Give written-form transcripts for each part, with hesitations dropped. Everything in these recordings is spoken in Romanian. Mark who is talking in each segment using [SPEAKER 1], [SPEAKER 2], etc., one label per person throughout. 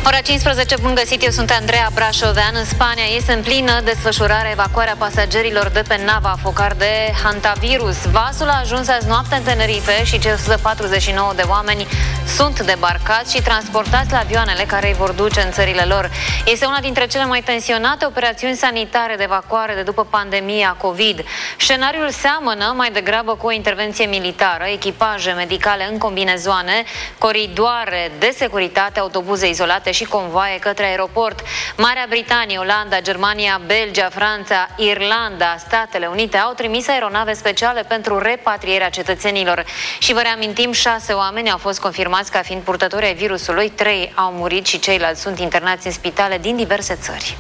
[SPEAKER 1] Ora 15, bun găsit, eu sunt Andreea Brașovean. În Spania este în plină desfășurare evacuarea pasagerilor de pe nava focar de hantavirus. Vasul a ajuns azi noapte în Tenerife și cei 149 de oameni sunt debarcați și transportați la avioanele care îi vor duce în țările lor. Este una dintre cele mai tensionate operațiuni sanitare de evacuare de după pandemia COVID. Scenariul seamănă mai degrabă cu o intervenție militară, echipaje medicale în combinezoane, coridoare de securitate, autobuze izolate și convoaie către aeroport. Marea Britanie, Olanda, Germania, Belgia, Franța, Irlanda, Statele Unite au trimis aeronave speciale pentru repatrierea cetățenilor. Și vă reamintim, 6 oameni au fost confirmați ca fiind purtători ai virusului, 3 au murit și ceilalți sunt internați în spitale din diverse țări.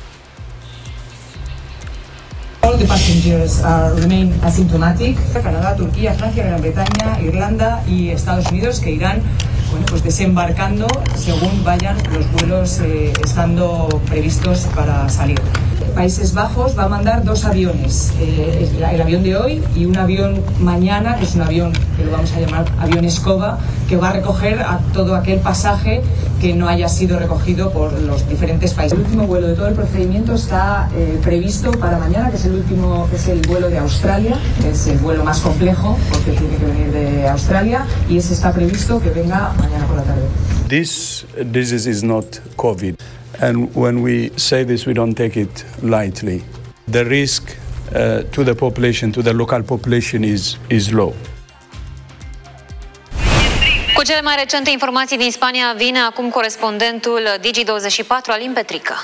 [SPEAKER 2] All the passengers remain asymptomatic. Canadá, Turquía, Francia, Gran Bretaña, Irlanda y Estados Unidos que irán pues desembarcando según vayan los vuelos estando previstos para salir. Países Bajos va a mandar 2 aviones, el avión de hoy y un avión mañana, que es un avión que lo vamos a llamar avión escoba, que va a recoger a todo aquel pasaje que no haya sido recogido por los diferentes países. El último vuelo de todo el procedimiento está previsto para mañana, que es el vuelo de Australia, que es el vuelo más complejo porque tiene que venir de Australia, y ese está previsto que venga mañana por la tarde.
[SPEAKER 3] This disease is not COVID. And when we say this, we don't take it lightly. The risk to the population, to the local population is low.
[SPEAKER 1] Cu cele mai recente informații din Spania vine acum corespondentul Digi24, Alin Petrică.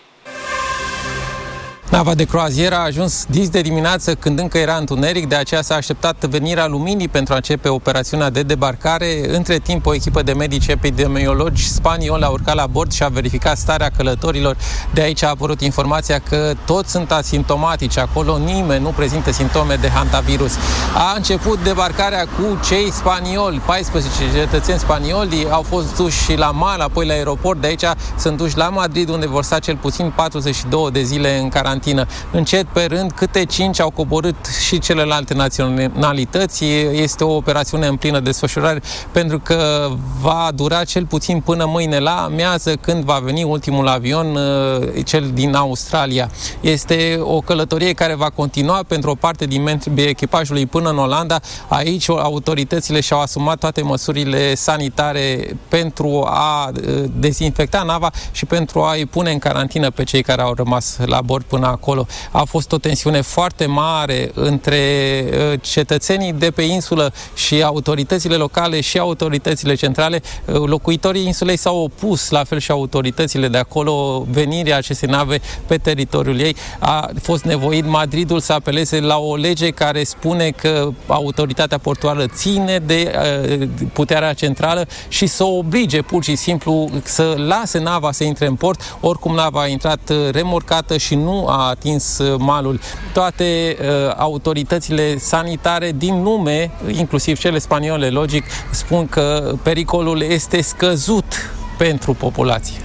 [SPEAKER 4] Nava de croazieră a ajuns dis de dimineață când încă era întuneric, de aceea s-a așteptat venirea luminii pentru a începe operațiunea de debarcare. Între timp, o echipă de medici epidemiologi spanioli a urcat la bord și a verificat starea călătorilor. De aici a apărut informația că toți sunt asimptomatici. Acolo nimeni nu prezintă simptome de hantavirus. A început debarcarea cu cei spanioli. 14 cetățeni spanioli au fost duși la mal, apoi la aeroport. De aici sunt duși la Madrid, unde vor sta cel puțin 42 de zile în carantină. Încet pe rând, câte 5 au coborât și celelalte naționalități. Este o operațiune în plină desfășurare pentru că va dura cel puțin până mâine la amiază, când va veni ultimul avion, cel din Australia. Este o călătorie care va continua pentru o parte din membrii echipajului până în Olanda. Aici autoritățile și-au asumat toate măsurile sanitare pentru a dezinfecta nava și pentru a-i pune în carantină pe cei care au rămas la bord până acolo. A fost o tensiune foarte mare între cetățenii de pe insulă și autoritățile locale și autoritățile centrale. Locuitorii insulei s-au opus, la fel și autoritățile de acolo, venirea acestei nave pe teritoriul ei. A fost nevoit Madridul să apeleze la o lege care spune că autoritatea portuară ține de puterea centrală și să oblige pur și simplu să lase nava să intre în port. Oricum, nava a intrat remorcată și nu a atins malul. Toate autoritățile sanitare din lume, inclusiv cele spaniole, logic, spun că pericolul este scăzut pentru populație.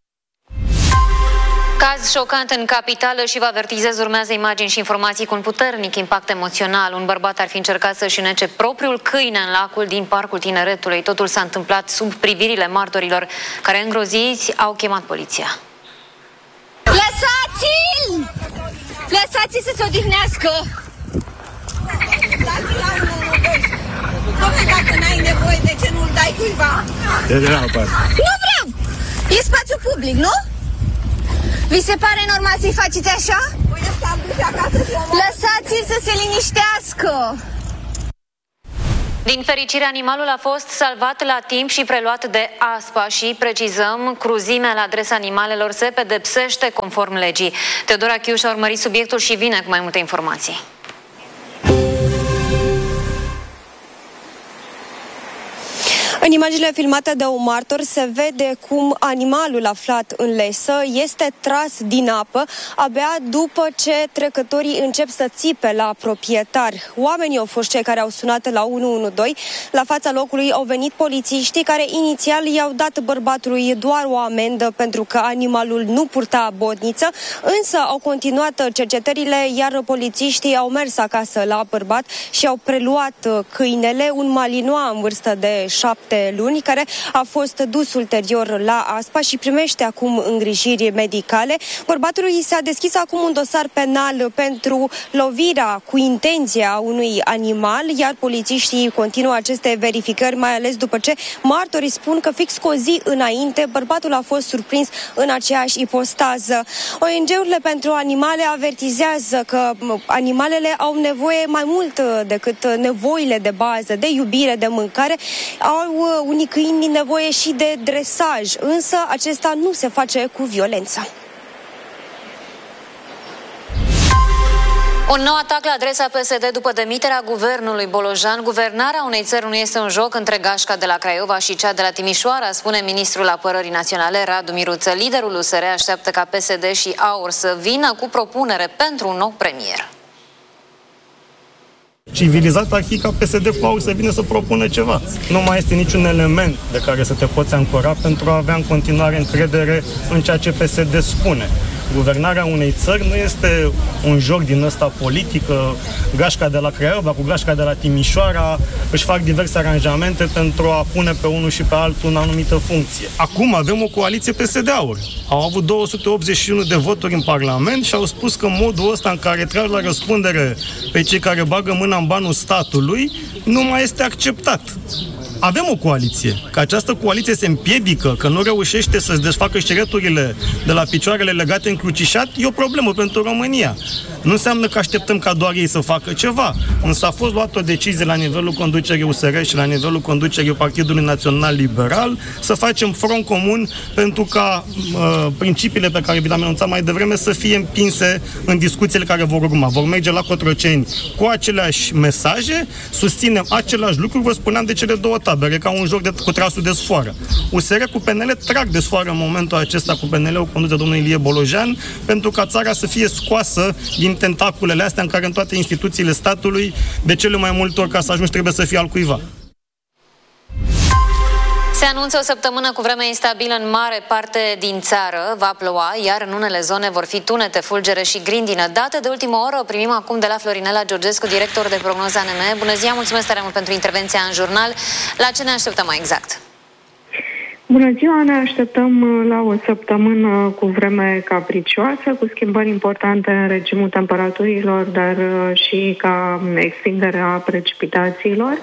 [SPEAKER 1] Caz șocant în capitală și vă avertizez, urmează imagini și informații cu un puternic impact emoțional. Un bărbat ar fi încercat să-și înece propriul câine în lacul din Parcul Tineretului. Totul s-a întâmplat sub privirile martorilor, care îngroziți au chemat poliția.
[SPEAKER 5] Lăsați-l! Lăsați-l să se odihnească! Dom'le, dacă n-ai nevoie, de ce nu-l dai cuiva? Nu vreau! E spațiu public, nu? Vi se pare normal să-i faceți așa? Lăsați-l să se liniștească!
[SPEAKER 1] Din fericire, animalul a fost salvat la timp și preluat de ASPA și, precizăm, cruzimea la adresa animalelor se pedepsește conform legii. Teodora Chiuș a urmărit subiectul și vine cu mai multe informații.
[SPEAKER 6] În imaginile filmate de un martor se vede cum animalul aflat în lesă este tras din apă abia după ce trecătorii încep să țipe la proprietari. Oamenii au fost cei care au sunat la 112. La fața locului au venit polițiștii care inițial i-au dat bărbatului doar o amendă pentru că animalul nu purta botniță, însă au continuat cercetările, iar polițiștii au mers acasă la bărbat și au preluat câinele, un malinois în vârstă de 7 multe luni, care a fost dus ulterior la ASPA și primește acum îngrijiri medicale. Bărbatului s-a deschis acum un dosar penal pentru lovirea cu intenția unui animal, iar polițiștii continuă aceste verificări, mai ales după ce martorii spun că fix cu o zi înainte bărbatul a fost surprins în aceeași ipostază. ONG-urile pentru animale avertizează că animalele au nevoie mai mult decât nevoile de bază, de iubire, de mâncare. Au unii câini nevoie și de dresaj, însă acesta nu se face cu violență.
[SPEAKER 1] Un nou atac la adresa PSD după demiterea guvernului Bolojan. Guvernarea unei țări nu este un joc între gașca de la Craiova și cea de la Timișoara, spune ministrul Apărării Naționale Radu Miruță. Liderul USR așteaptă ca PSD și AUR să vină cu propunere pentru un nou premier.
[SPEAKER 7] Civilizat ar fi ca PSD cu AUR să vină să propună ceva. Nu mai este niciun element de care să te poți ancora pentru a avea în continuare încredere în ceea ce PSD spune. Guvernarea unei țări nu este un joc din ăsta politică, gașca de la Craiova cu gașca de la Timișoara își fac diverse aranjamente pentru a pune pe unul și pe altul în anumită funcție. Acum avem o coaliție PSD-AUR. Au avut 281 de voturi în Parlament și au spus că modul ăsta în care trag la răspundere pe cei care bagă mâna în banul statului nu mai este acceptat. Avem o coaliție. Că această coaliție se împiedică, că nu reușește să-ți desfacă știreturile de la picioarele legate încrucișat, e o problemă pentru România. Nu înseamnă că așteptăm ca doar ei să facă ceva. Însă a fost luată o decizie la nivelul conducerii USR și la nivelul conducerii Partidului Național Liberal să facem front comun pentru ca principiile pe care vi le-am anunțat mai devreme să fie împinse în discuțiile care vor urma. Vor merge la Cotroceni cu aceleași mesaje, susținem același lucru, vă spuneam de cele două tabere, ca un joc cu trasul de sfoară. USR cu PNL trag de sfoară în momentul acesta cu PNL-ul condus de domnul Ilie Bolojan, pentru ca țara să fie scoasă din tentaculele astea în care în toate instituțiile statului, de cele mai multe ori, ca să ajungi, trebuie să fie al cuiva.
[SPEAKER 1] Se anunță o săptămână cu vreme instabilă în mare parte din țară. Va ploua, iar în unele zone vor fi tunete, fulgere și grindină. Date de ultimă oră primim acum de la Florinela Georgescu, director de prognoză ANM. Bună ziua, mulțumesc tare mult pentru intervenția în jurnal. La ce ne așteptăm mai exact?
[SPEAKER 8] Bună ziua, ne așteptăm la o săptămână cu vreme capricioasă, cu schimbări importante în regimul temperaturilor, dar și ca extinderea precipitațiilor.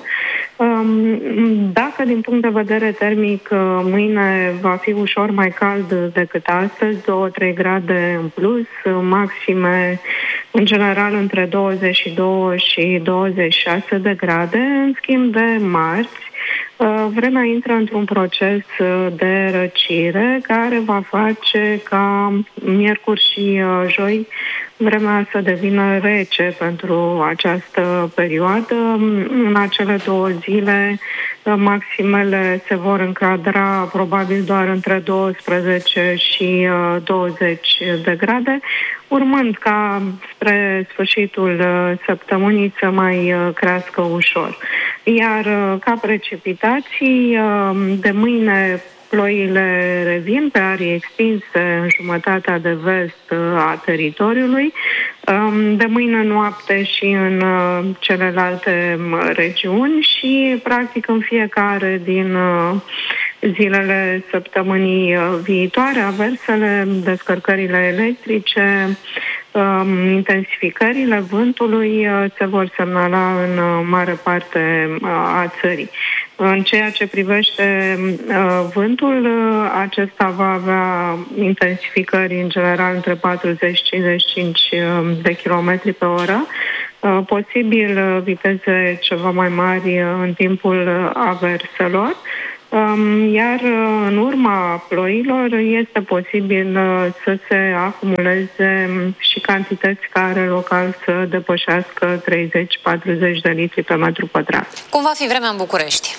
[SPEAKER 8] Dacă din punct de vedere termic mâine va fi ușor mai cald decât astăzi, 2-3 grade în plus, maxime în general între 22 și 26 de grade, în schimb de marți, vremea intră într-un proces de răcire care va face ca miercuri și joi vremea să devină rece pentru această perioadă. În acele 2 zile maximele se vor încadra probabil doar între 12 și 20 de grade, urmând ca spre sfârșitul săptămânii să mai crească ușor. Iar ca precipitații, de mâine ploile revin pe arii extinse în jumătatea de vest a teritoriului, de mâine noapte și în celelalte regiuni și practic în fiecare din zilele săptămânii viitoare, aversele, descărcările electrice, intensificările vântului se vor semnala în mare parte a țării. În ceea ce privește vântul, acesta va avea intensificări în general între 40-55 de km pe oră, posibil viteze ceva mai mari în timpul averselor. Iar în urma ploilor este posibil să se acumuleze și cantități care local să depășească 30-40 de litri pe metru pătrat.
[SPEAKER 1] Cum va fi vremea în București?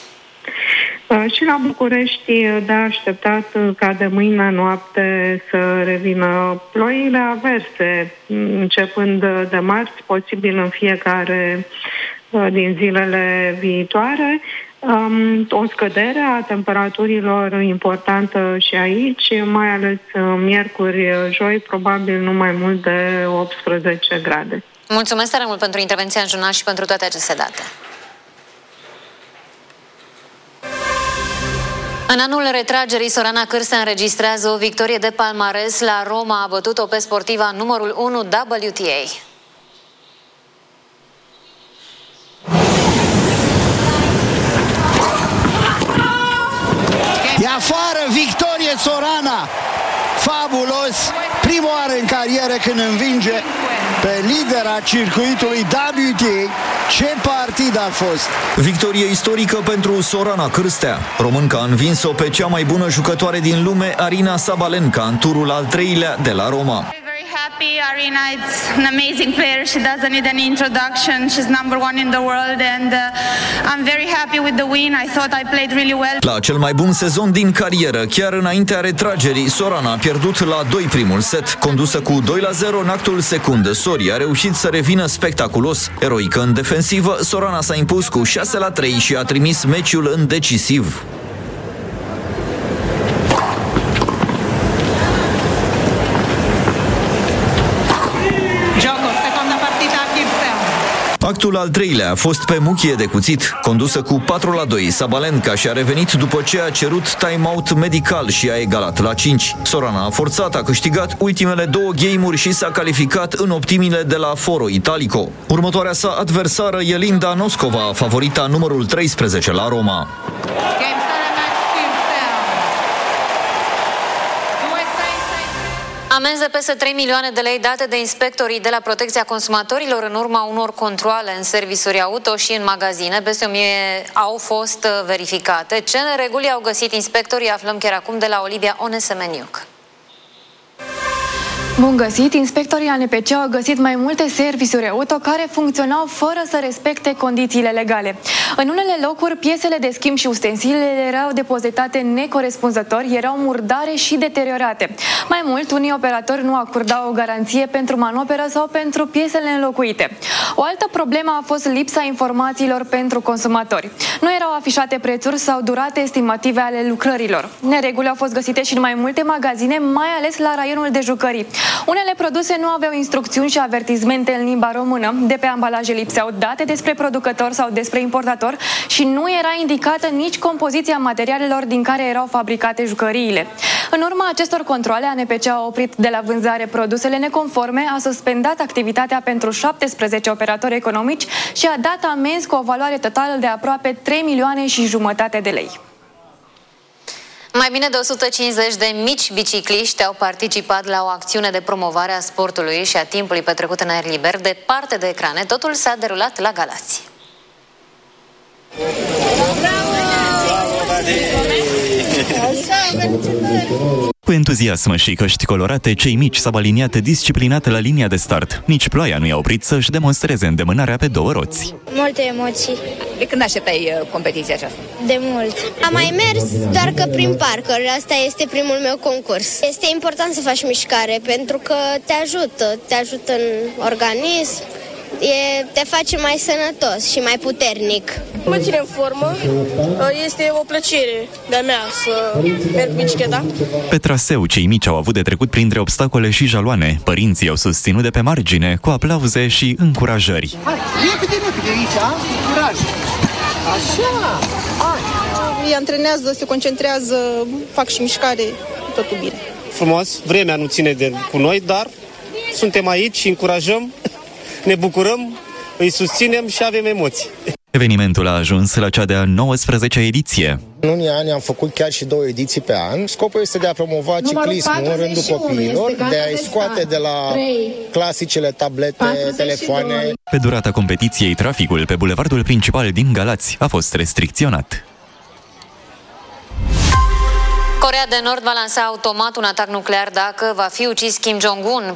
[SPEAKER 8] Și la București de așteptat ca de mâine noapte să revină ploile averse, începând de marți, posibil în fiecare din zilele viitoare. O scădere a temperaturilor importantă și aici, mai ales miercuri, joi, probabil nu mai mult de 18 grade.
[SPEAKER 1] Mulțumesc tare mult pentru intervenția în jurnal și pentru toate aceste date. În anul retragerii, Sorana Cârstea înregistrează o victorie de palmares. La Roma a bătut-o pe sportiva numărul 1 WTA.
[SPEAKER 9] E afară, victorie Sorana! Fabulos! Prima oară în carieră când învinge pe lidera circuitului WTA. Ce partid a fost!
[SPEAKER 10] Victorie istorică pentru Sorana Cârstea. Românca a învins-o pe cea mai bună jucătoare din lume, Aryna Sabalenka, în turul al 3-lea de la Roma.
[SPEAKER 11] Happy. Aryna is an amazing player. She doesn't need any introduction. She's number one in the world and I'm very happy with the win. I thought I played really well.
[SPEAKER 10] La cel mai bun sezon din carieră, chiar înaintea retragerii, Sorana a pierdut la 2 primul set. Condusă cu 2-0 în actul secund, Sori a reușit să revină spectaculos. Eroică în defensivă, Sorana s-a impus cu 6-3 și a trimis meciul în decisiv. Actul al 3-lea a fost pe muchie de cuțit. Condusă cu 4-2, Sabalenka și-a revenit după ce a cerut time-out medical și a egalat la 5. Sorana a forțat, a câștigat ultimele 2 game-uri și s-a calificat în optimile de la Foro Italico. Următoarea sa adversară e Linda Noskova, favorita numărul 13 la Roma.
[SPEAKER 1] Amenzi de peste 3 milioane de lei date de inspectorii de la Protecția Consumatorilor în urma unor controale în servisuri auto și în magazine. Peste 1000 au fost verificate. Ce nereguli au găsit inspectorii? Aflăm chiar acum de la Olivia Onesemeniuc.
[SPEAKER 12] Bun găsit! Inspectorii ANPC au găsit mai multe servisuri auto care funcționau fără să respecte condițiile legale. În unele locuri, piesele de schimb și ustensilele erau depozitate necorespunzător, erau murdare și deteriorate. Mai mult, unii operatori nu acordau o garanție pentru manoperă sau pentru piesele înlocuite. O altă problemă a fost lipsa informațiilor pentru consumatori. Nu erau afișate prețuri sau durate estimative ale lucrărilor. Nereguli au fost găsite și în mai multe magazine, mai ales la raionul de jucării. Unele produse nu aveau instrucțiuni și avertizmente în limba română, de pe ambalaje lipseau date despre producător sau despre importator și nu era indicată nici compoziția materialelor din care erau fabricate jucăriile. În urma acestor controale, ANPC a oprit de la vânzare produsele neconforme, a suspendat activitatea pentru 17 operatori economici și a dat amenzi cu o valoare totală de aproape 3 milioane și jumătate de lei.
[SPEAKER 1] Mai bine de 150 de mici bicicliști au participat la o acțiune de promovare a sportului și a timpului petrecut în aer liber. Departe de ecrane, totul s-a derulat la Galați.
[SPEAKER 13] Cu entuziasm și căști colorate, cei mici s-au aliniat disciplinat la linia de start. Nici ploaia nu i-a oprit să-și demonstreze îndemânarea pe 2 roți.
[SPEAKER 14] Multe emoții.
[SPEAKER 15] De când așteptai competiția aceasta?
[SPEAKER 14] De mult. Am mai mers doar că prin parcuri. Asta este primul meu concurs. Este important să faci mișcare pentru că te ajută în organism. Te face mai sănătos și mai puternic.
[SPEAKER 16] Mă ține în formă, este o plăcere de-a mea să merg bicicleta.
[SPEAKER 13] Pe traseu, cei mici au avut de trecut printre obstacole și jaloane. Părinții au susținut de pe margine cu aplauze și încurajări.
[SPEAKER 9] Hai, repede aici, curaj! Așa! Hai!
[SPEAKER 16] Îi antrenează, se concentrează, fac și mișcare, totul bine.
[SPEAKER 7] Frumos, vremea nu ține cu noi, dar suntem aici și încurajăm. Ne bucurăm, îi susținem și avem emoții.
[SPEAKER 13] Evenimentul a ajuns la cea de-a 19-a ediție.
[SPEAKER 17] În unii ani am făcut chiar și 2 ediții pe an. Scopul este de a promova ciclismul în rândul copiilor, de a-i scoate de la clasicele tablete, telefoane.
[SPEAKER 13] Pe durata competiției, traficul pe bulevardul principal din Galați a fost restricționat.
[SPEAKER 1] Coreea de Nord va lansa automat un atac nuclear dacă va fi ucis Kim Jong-un.